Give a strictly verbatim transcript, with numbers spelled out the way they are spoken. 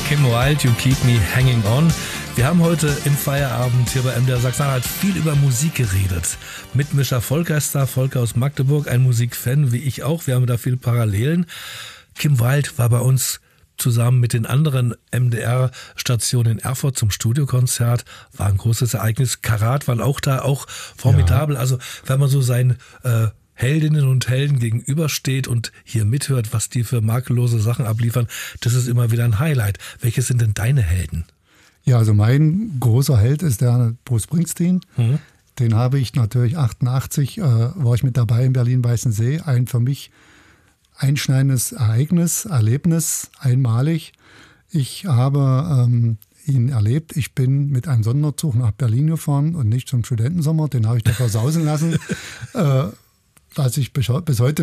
Kim Wilde, You Keep Me Hanging On. Wir haben heute im Feierabend hier bei M D R Sachsen-Anhalt viel über Musik geredet. Mitmischer Volker ist da, Volker aus Magdeburg, ein Musikfan wie ich auch. Wir haben da viele Parallelen. Kim Wilde war bei uns zusammen mit den anderen M D R-Stationen in Erfurt zum Studiokonzert. War ein großes Ereignis. Karat waren auch da, auch formidabel. Ja. Also wenn man so sein äh, Heldinnen und Helden gegenübersteht und hier mithört, was die für makellose Sachen abliefern, das ist immer wieder ein Highlight. Welche sind denn deine Helden? Ja, also mein großer Held ist der Bruce Springsteen. Mhm. Den habe ich natürlich achtundachtzig, äh, war ich mit dabei in Berlin-Weißensee. Ein für mich einschneidendes Ereignis, Erlebnis, einmalig. Ich habe ähm, ihn erlebt. Ich bin mit einem Sonderzug nach Berlin gefahren und nicht zum Studentensommer. Den habe ich da versausen lassen. äh, was ich bis heute